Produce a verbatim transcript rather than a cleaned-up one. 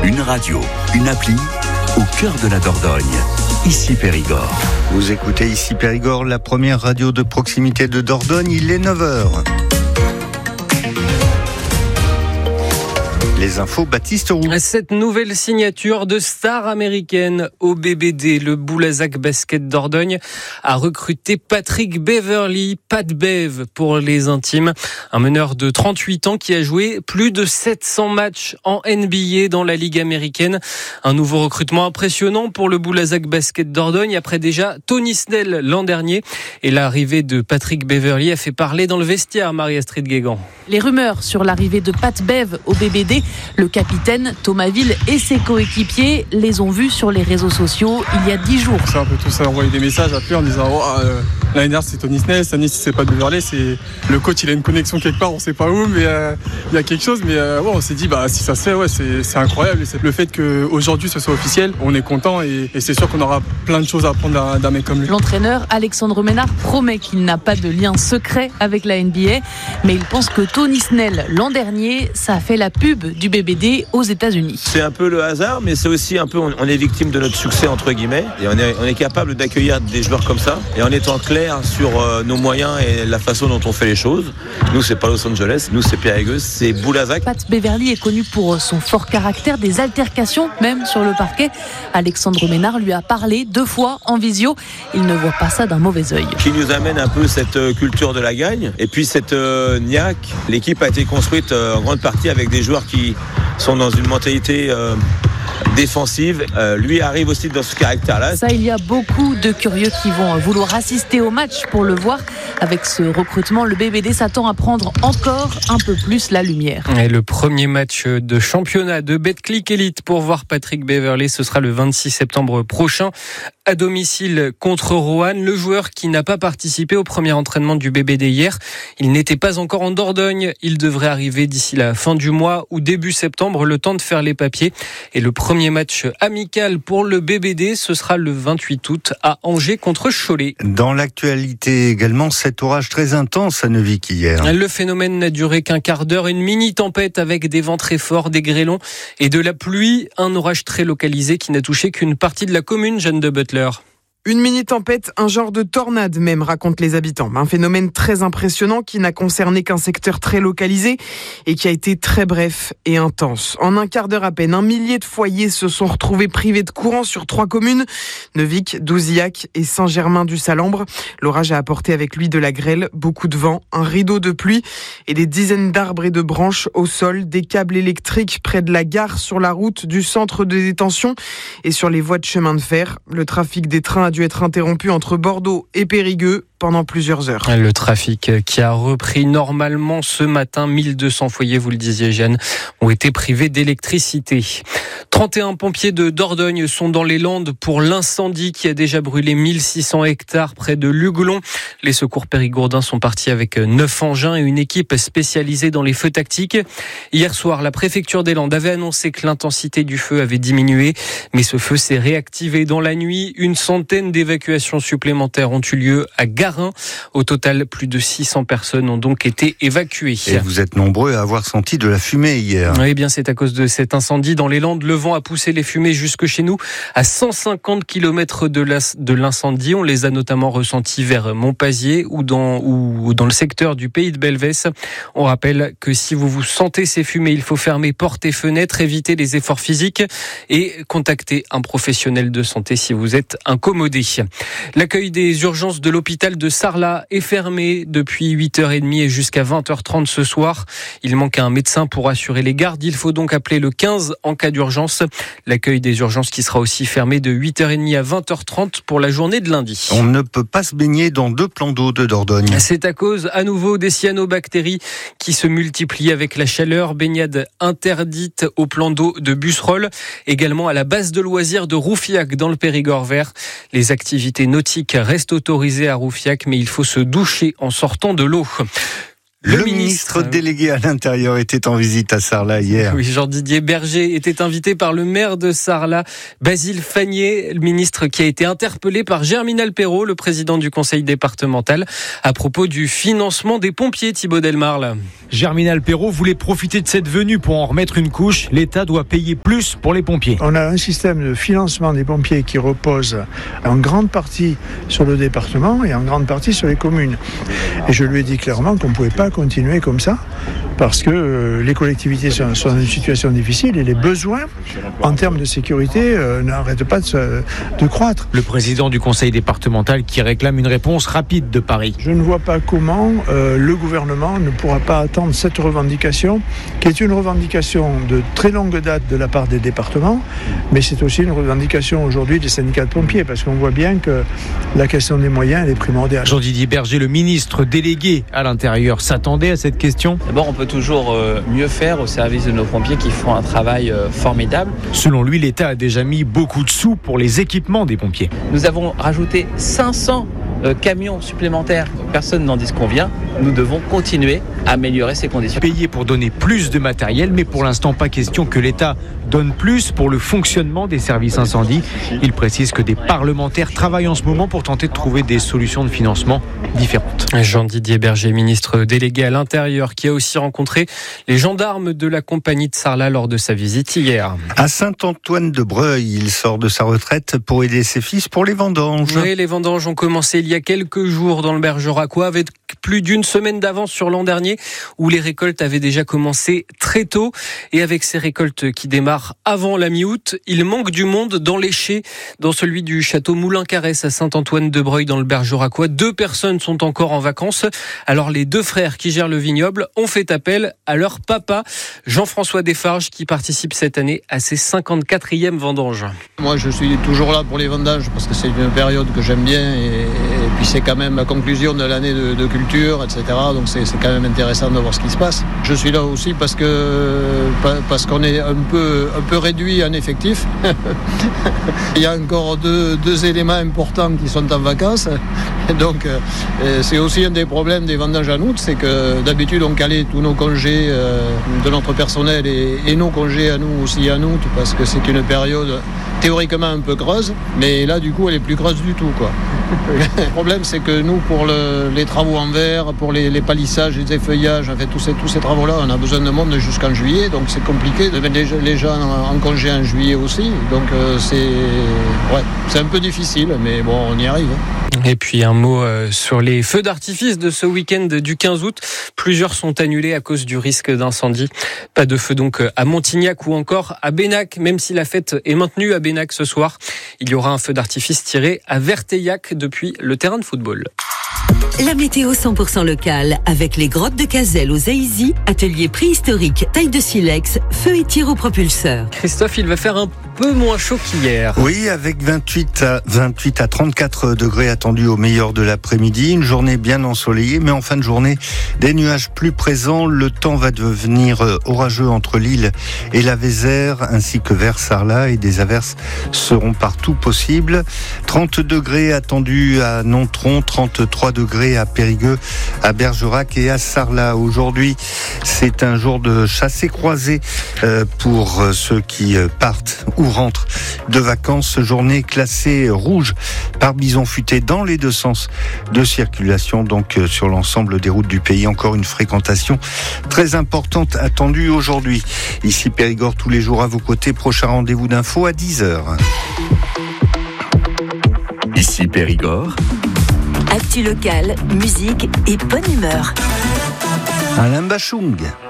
Une radio, une appli, au cœur de la Dordogne. Ici Périgord. Vous écoutez Ici Périgord, la première radio de proximité de Dordogne, il est neuf heures. Les infos, Baptiste Roux. Cette nouvelle signature de star américaine au B B D, le Boulazac Basket Dordogne a recruté Patrick Beverley, Pat Bev pour les intimes. Un meneur de trente-huit ans qui a joué plus de sept cents matchs en N B A dans la Ligue américaine. Un nouveau recrutement impressionnant pour le Boulazac Basket Dordogne après déjà Tony Snell l'an dernier. Et l'arrivée de Patrick Beverley a fait parler dans le vestiaire, Marie-Astrid Guégan. Les rumeurs sur l'arrivée de Pat Bev au B B D, le capitaine Thomas Ville et ses coéquipiers les ont vus sur les réseaux sociaux il y a dix jours. C'est un peu tout ça, envoyer des messages après en disant oh, euh, l'année dernière c'est Tony Snell, cette année si c'est pas Beverley, c'est le coach, il a une connexion quelque part, on sait pas où, mais euh, il y a quelque chose. Mais euh, ouais, on s'est dit bah si ça se fait, ouais, c'est, c'est incroyable. Et c'est le fait qu'aujourd'hui ce soit officiel, on est content et, et c'est sûr qu'on aura plein de choses à apprendre d'un, d'un mec comme lui. L'entraîneur Alexandre Ménard promet qu'il n'a pas de lien secret avec la N B A, mais il pense que Tony Snell l'an dernier, ça a fait la pub du B B D aux États-Unis. C'est un peu le hasard, mais c'est aussi un peu, on, on est victime de notre succès entre guillemets, et on est, on est capable d'accueillir des joueurs comme ça, et en étant clair sur euh, nos moyens et la façon dont on fait les choses. Nous, c'est pas Los Angeles, nous c'est Périgueux, c'est Boulazac. Pat Beverley est connu pour son fort caractère, des altercations même sur le parquet. Alexandre Ménard lui a parlé deux fois en visio. Il ne voit pas ça d'un mauvais œil. Qui nous amène un peu cette euh, culture de la gagne, et puis cette euh, niaque. L'équipe a été construite euh, en grande partie avec des joueurs qui sont dans une mentalité euh, défensive. Euh, lui arrive aussi dans ce caractère-là. Ça, il y a beaucoup de curieux qui vont vouloir assister au match pour le voir. Avec ce recrutement, le B B D s'attend à prendre encore un peu plus la lumière. Et le premier match de championnat de Betclic Elite pour voir Patrick Beverley, ce sera le vingt-six septembre prochain à domicile contre Roanne. Le joueur qui n'a pas participé au premier entraînement du B B D hier, il n'était pas encore en Dordogne. Il devrait arriver d'ici la fin du mois ou début septembre, le temps de faire les papiers. Et le premier match amical pour le B B D, ce sera le vingt-huit août à Angers contre Cholet. Dans l'actualité également, cet orage très intense à Neuvic hier. Le phénomène n'a duré qu'un quart d'heure. Une mini-tempête avec des vents très forts, des grêlons et de la pluie. Un orage très localisé qui n'a touché qu'une partie de la commune, Jeanne de Butler. Une mini-tempête, un genre de tornade même, racontent les habitants. Un phénomène très impressionnant qui n'a concerné qu'un secteur très localisé et qui a été très bref et intense. En un quart d'heure à peine, un millier de foyers se sont retrouvés privés de courant sur trois communes, Neuvic, Douzillac et Saint-Germain-du-Salambre. L'orage a apporté avec lui de la grêle, beaucoup de vent, un rideau de pluie et des dizaines d'arbres et de branches au sol, des câbles électriques près de la gare, sur la route du centre de détention et sur les voies de chemin de fer. Le trafic des trains a dû être interrompu entre Bordeaux et Périgueux pendant plusieurs heures. Le trafic qui a repris normalement ce matin. mille deux cents foyers, vous le disiez Jeanne, ont été privés d'électricité. trente et un pompiers de Dordogne sont dans les Landes pour l'incendie qui a déjà brûlé mille six cents hectares près de Luglon. Les secours périgourdins sont partis avec neuf engins et une équipe spécialisée dans les feux tactiques. Hier soir, la préfecture des Landes avait annoncé que l'intensité du feu avait diminué, mais ce feu s'est réactivé dans la nuit. Une centaine d'évacuations supplémentaires ont eu lieu à Garin. Au total, plus de six cents personnes ont donc été évacuées. Et vous êtes nombreux à avoir senti de la fumée hier. Oui, bien, c'est à cause de cet incendie dans les Landes. Le vent a poussé les fumées jusque chez nous, à cent cinquante kilomètres de, la, de l'incendie. On les a notamment ressentis vers Montpazier ou dans, ou dans le secteur du Pays de Belvès. On rappelle que si vous vous sentez ces fumées, il faut fermer portes et fenêtres, éviter les efforts physiques et contacter un professionnel de santé si vous êtes incommodé. L'accueil des urgences de l'hôpital de Sarlat est fermé depuis huit heures trente et jusqu'à vingt heures trente ce soir. Il manque un médecin pour assurer les gardes. Il faut donc appeler le quinze en cas d'urgence. L'accueil des urgences qui sera aussi fermé de huit heures trente à vingt heures trente pour la journée de lundi. On ne peut pas se baigner dans deux plans d'eau de Dordogne. C'est à cause à nouveau des cyanobactéries qui se multiplient avec la chaleur. Baignade interdite au plan d'eau de Busserolles, également à la base de loisirs de Roufiac dans le Périgord vert. Les activités nautiques restent autorisées à Roufiac, mais il faut se doucher en sortant de l'eau. Le, le ministre, ministre délégué à l'Intérieur était en visite à Sarlat hier. Oui, Jean-Didier Berger était invité par le maire de Sarlat, Basile Fagnier, le ministre qui a été interpellé par Germinal Perrault, le président du conseil départemental, à propos du financement des pompiers, Thibaut Delmarle. Germinal Perrault voulait profiter de cette venue pour en remettre une couche. L'État doit payer plus pour les pompiers. On a un système de financement des pompiers qui repose en grande partie sur le département et en grande partie sur les communes. Et je lui ai dit clairement qu'on ne pouvait pas continuer comme ça, parce que euh, les collectivités sont, sont dans une situation difficile et les besoins en termes de sécurité euh, n'arrêtent pas de, se, de croître. Le président du conseil départemental qui réclame une réponse rapide de Paris. Je ne vois pas comment euh, le gouvernement ne pourra pas attendre cette revendication, qui est une revendication de très longue date de la part des départements, mais c'est aussi une revendication aujourd'hui des syndicats de pompiers, parce qu'on voit bien que la question des moyens elle est primordiale. Jean-Didier Berger, le ministre délégué à l'Intérieur, s'attendait à cette question. D'abord, on peut toujours mieux faire au service de nos pompiers qui font un travail formidable. Selon lui, l'État a déjà mis beaucoup de sous pour les équipements des pompiers. Nous avons rajouté cinq cents camions supplémentaires. Personne n'en disconvient. Nous devons continuer à améliorer ces conditions. Payer pour donner plus de matériel, mais pour l'instant, pas question que l'État donne plus pour le fonctionnement des services incendie. Il précise que des parlementaires travaillent en ce moment pour tenter de trouver des solutions de financement différentes. Jean-Didier Berger, ministre délégué à l'Intérieur, qui a aussi rencontré les gendarmes de la compagnie de Sarlat lors de sa visite hier. À Saint-Antoine-de-Breuil, il sort de sa retraite pour aider ses fils pour les vendanges. Oui, les vendanges ont commencé il y a quelques jours dans le Bergeracois, avec plus d'une semaine d'avance sur l'an dernier, où les récoltes avaient déjà commencé très tôt. Et avec ces récoltes qui démarrent avant la mi-août, il manque du monde dans les chais, dans celui du château Moulin-Carès à Saint-Antoine-de-Breuil dans le Bergeracois. Deux personnes sont encore en vacances. Alors les deux frères qui gèrent le vignoble ont fait appel à leur papa, Jean-François Desfarges, qui participe cette année à ses cinquante-quatrième vendanges. Moi, je suis toujours là pour les vendanges parce que c'est une période que j'aime bien et, et puis c'est quand même la conclusion de l'année de, de culture, et cetera. Donc c'est, c'est quand même intéressant de voir ce qui se passe. Je suis là aussi parce que parce qu'on est un peu un peu réduit en effectif. Il y a encore deux, deux éléments importants qui sont en vacances. Donc euh, c'est aussi un des problèmes des vendanges en août, c'est que d'habitude on calait tous nos congés euh, de notre personnel et, et nos congés à nous aussi en août parce que c'est une période théoriquement un peu creuse, mais là du coup elle est plus creuse du tout, quoi. Le problème c'est que nous pour le, les travaux en verre, pour les, les palissages, les effeuillages, en fait tous ces, tous ces travaux là on a besoin de monde jusqu'en juillet, donc c'est compliqué de mettre les, les gens en, en congé en juillet aussi, donc euh, c'est, ouais, c'est un peu difficile, mais bon on y arrive. Et puis un mot euh, sur les feux d'artifice de ce week-end du quinze août. Plusieurs sont annulés à cause du risque d'incendie. Pas de feu donc à Montignac ou encore à Bénac, même si la fête est maintenue à Bénac ce soir. Il y aura un feu d'artifice tiré à Verteillac depuis le terrain de football. La météo cent pour cent locale avec les grottes de Cazelles aux Aïzy, atelier préhistorique, taille de silex, feu et tir au propulseur. Christophe, il va faire un peu moins chaud qu'hier. Oui, avec vingt-huit à, vingt-huit à trente-quatre degrés attendus au meilleur de l'après-midi. Une journée bien ensoleillée, mais en fin de journée, des nuages plus présents. Le temps va devenir orageux entre l'île et la Vézère, ainsi que vers Sarlat, et des averses seront partout possibles. trente degrés attendus à Nontron, trente-trois degrés à Périgueux, à Bergerac et à Sarlat. Aujourd'hui, c'est un jour de chassé-croisé pour ceux qui partent ou rentrent de vacances. Journée classée rouge par bison futé dans les deux sens de circulation, donc sur l'ensemble des routes du pays. Encore une fréquentation très importante attendue aujourd'hui. Ici Périgord, tous les jours à vos côtés. Prochain rendez-vous d'info à dix heures. Ici Périgord. Actu locale, musique et bonne humeur. Alain Bachung.